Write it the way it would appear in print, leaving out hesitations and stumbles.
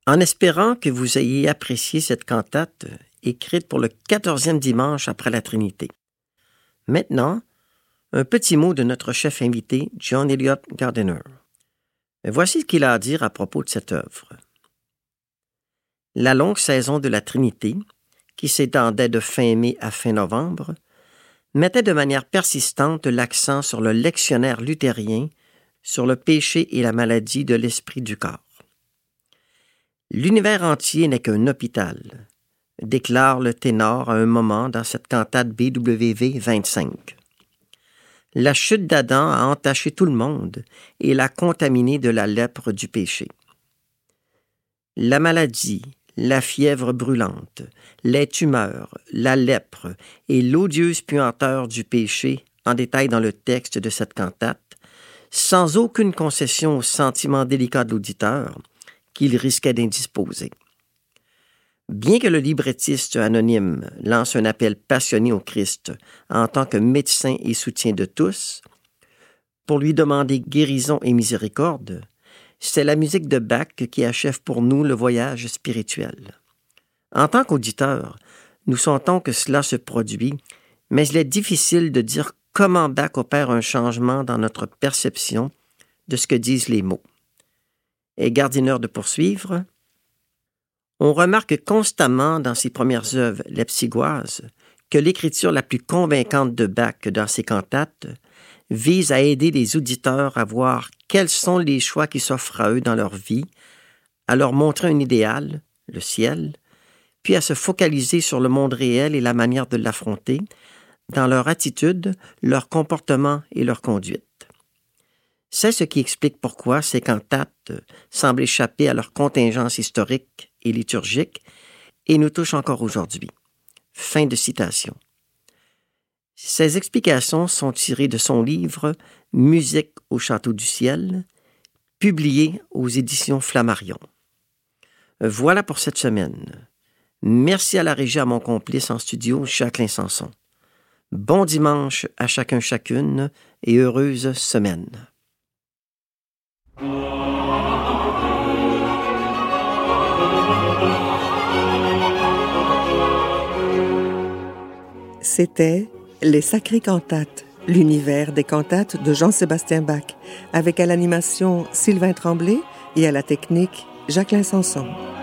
En espérant que vous ayez apprécié cette cantate écrite pour le 14e dimanche après la Trinité. Maintenant, un petit mot de notre chef invité, John Eliot Gardiner. Voici ce qu'il a à dire à propos de cette œuvre. La longue saison de la Trinité, qui s'étendait de fin mai à fin novembre, mettait de manière persistante l'accent sur le lectionnaire luthérien, sur le péché et la maladie de l'esprit du corps. L'univers entier n'est qu'un hôpital, déclare le ténor à un moment dans cette cantate BWV 25. La chute d'Adam a entaché tout le monde et l'a contaminé de la lèpre du péché. La maladie, la fièvre brûlante, les tumeurs, la lèpre et l'odieuse puanteur du péché en détail dans le texte de cette cantate, sans aucune concession aux sentiments délicats de l'auditeur qu'il risquait d'indisposer. Bien que le librettiste anonyme lance un appel passionné au Christ en tant que médecin et soutien de tous, pour lui demander guérison et miséricorde, c'est la musique de Bach qui achève pour nous le voyage spirituel. En tant qu'auditeur, nous sentons que cela se produit, mais il est difficile de dire comment Bach opère un changement dans notre perception de ce que disent les mots. Et Gardiner de poursuivre, on remarque constamment dans ses premières œuvres lepsigoises que l'écriture la plus convaincante de Bach dans ses cantates vise à aider les auditeurs à voir quels sont les choix qui s'offrent à eux dans leur vie, à leur montrer un idéal, le ciel, puis à se focaliser sur le monde réel et la manière de l'affronter, dans leur attitude, leur comportement et leur conduite. C'est ce qui explique pourquoi ces cantates semblent échapper à leur contingence historique et liturgique et nous touchent encore aujourd'hui. Fin de citation. Ces explications sont tirées de son livre « Musique au château du ciel », publié aux éditions Flammarion. Voilà pour cette semaine. Merci à la régie, à mon complice en studio, Jacqueline Sanson. Bon dimanche à chacun chacune et heureuse semaine. C'était Les Sacrées Cantates, l'univers des cantates de Jean-Sébastien Bach, avec à l'animation Sylvain Tremblay et à la technique Jacqueline Sanson.